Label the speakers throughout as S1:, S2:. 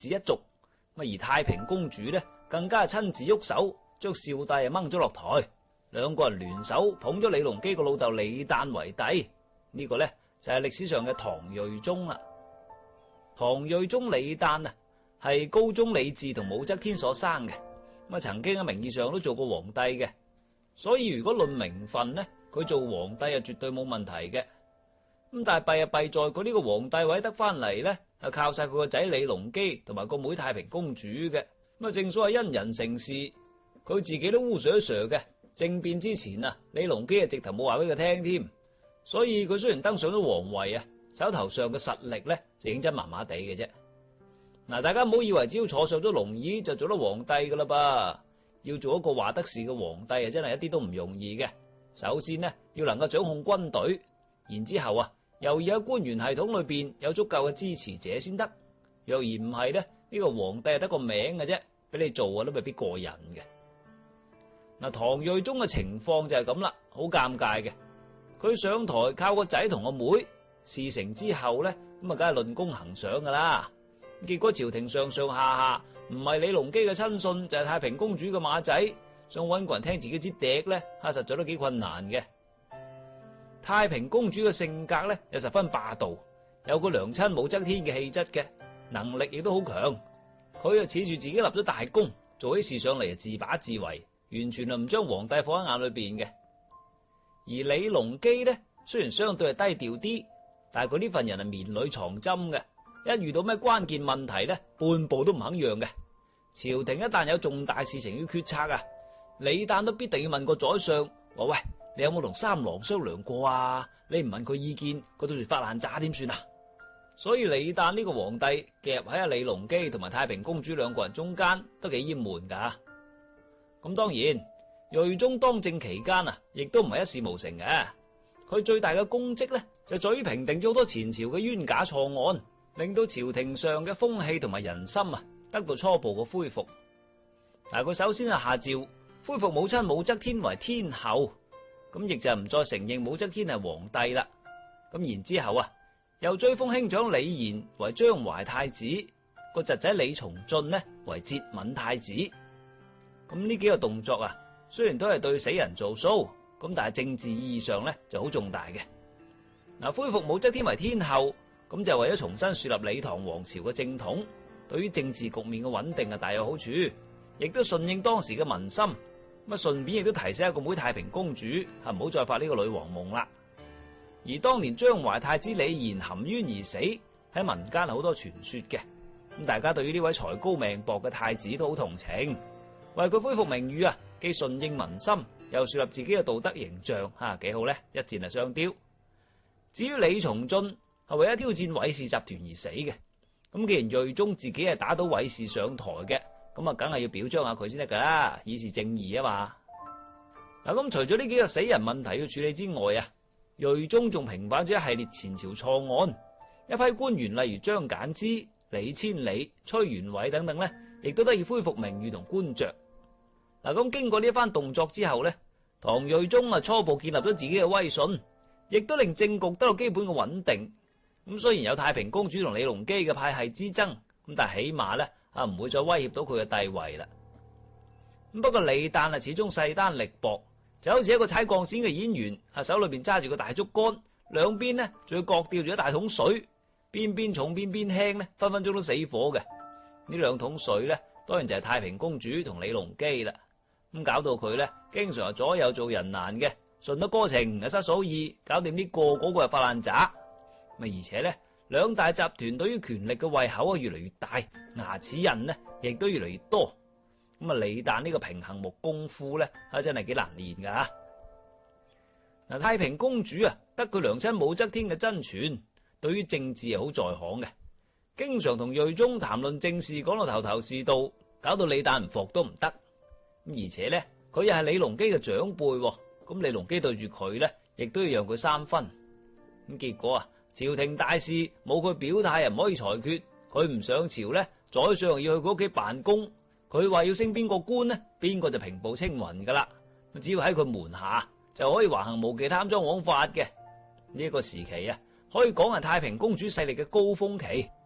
S1: 一族。而太平公主呢，更加係親自喐手將少帝掹咗落台，兩個人聯手捧咗李隆基個老豆李旦為帝。呢個呢就係歷史上嘅唐睿宗啦。唐睿宗李旦啊，係高宗李治同武則天所生嘅，曾經喺名義上都做過皇帝嘅，所以如果論名分呢，佢做皇帝絕對冇問題嘅。但係弊在佢呢個皇帝位得翻嚟呢，係靠晒佢個仔李隆基同埋個妹太平公主嘅。正所謂因人成事，佢自己都烏蛇嘅。政變之前啊，李隆基直頭冇話俾佢聽添，所以佢雖然登上咗皇位啊，手頭上嘅實力呢就認真麻麻地嘅啫。大家唔好以為只要坐上咗龍椅就做得皇帝噶啦噃，要做一個話得事嘅皇帝真係一啲都唔容易嘅。首先呢，要能夠掌控軍隊，然之後啊，又要喺官員系統裏邊有足夠嘅支持者先得。若然唔係呢，呢個皇帝係得個名嘅啫，俾你做都未必過人嘅。唐睿宗嘅情況就係咁啦，好尷尬嘅。佢上台靠個仔同個妹，事成之後呢，梗係論功行賞噶啦。結果朝廷上上下下唔係李隆基嘅親信就係太平公主嘅馬仔，想搵個人聽自己支笛呢，實在都幾困難嘅。太平公主嘅性格呢又十分霸道，有個娘親武則天嘅氣質嘅，能力亦都好強。佢就恃住自己立咗大功，做起事上嚟自把自為，完全唔將皇帝放喺眼裏邊嘅。而李隆基呢，雖然相對係低調啲，但係佢呢份人係綿裏藏針嘅，一遇到咩關鍵問題呢，半步都唔肯讓嘅。朝廷一旦有重大事情要決策啊，李旦都必定要問個宰相，話喂，你有冇同三郎商量過啊？你唔問佢意見，佢到時發爛渣點算啊？所以李旦呢個皇帝夾喺李隆基同埋太平公主兩個人中間，都幾厭悶噶。咁當然，睿宗當政期間啊，亦都唔係一事無成嘅。佢最大嘅功績呢，就在於平定咗好多前朝嘅冤假錯案，令到朝廷上嘅風氣同埋人心啊，得到初步嘅恢復。但係佢首先係下詔恢復母親武則天為天后，咁亦就唔再承認武則天係皇帝啦。咁然之後啊，又追封兄長李賢為章懷太子，個侄仔李從晉呢為節敏太子。咁呢幾個動作啊，雖然都係對死人做 show，咁但係政治意義上呢就好重大嘅。恢復武則天為天后，咁就為咗重新樹立李唐王朝嘅正統，對於政治局面嘅穩定大有好處，亦都順應當時嘅民心。咁順便亦都提醒一個妹太平公主唔好再發呢個女王夢啦。而當年章懷太子李賢含冤而死，喺民間好多傳說嘅。咁大家對於呢位才高命薄嘅太子都好同情，為佢恢復名譽啊，既順應民心，又樹立自己嘅道德形象，幾好呢，一箭雙雕。至於李從晉係為咗挑戰韋氏集團而死嘅，咁既然睿宗自己係打倒韋氏上台嘅，咁梗係要表彰下佢先得噶啦，以示正義啊嘛。咁除咗呢幾個死人問題要處理之外啊，睿宗仲平反咗一系列前朝錯案，一批官員例如張柬之、李千里、崔元偉等等呢，亦都得以恢復名譽同官爵。咁經過呢一番動作之後呢，唐睿宗初步建立咗自己嘅威信，亦都令政局得到基本嘅穩定。咁雖然有太平公主同李隆基嘅派系之爭，咁但係起碼呢唔會再威脅到佢嘅帝位啦。咁不過李旦始終勢單力薄，就好似一個踩鋼線嘅演員，手裏邊揸住個大竹竿，兩邊呢仲要各吊住一大桶水，邊邊重邊邊輕呢，分分鐘都死火嘅。呢兩桶水呢，當然就係太平公主同李隆基啦。咁搞到佢呢，經常左右做人難嘅，順得哥情失嫂意，搞掂呢個嗰個又發爛渣。而且呢，兩大集團對於權力嘅胃口越嚟越大，牙齒印呢亦都越嚟越多。咁李旦呢個平衡木功夫呢，真係幾難練噶。太平公主得佢娘親武則天嘅真傳，對於政治係好在行嘅，經常同睿宗談論政事，講到頭頭是道，搞到李旦唔服都唔得。而且呢，佢又係李隆基嘅長輩，咁李隆基對住佢呢，亦都要讓佢三分。咁結果朝廷大事冇佢表態又唔可以裁決，佢唔上朝呢，宰相要去佢屋企辦公，佢話要升邊個官呢，邊個就平步青雲噶啦。只要喺佢門下就可以橫行無忌貪贓枉法嘅。呢一個時期可以講係太平公主勢力嘅高峰期。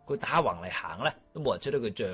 S1: 佢打橫嚟行咧，都冇人出得佢賬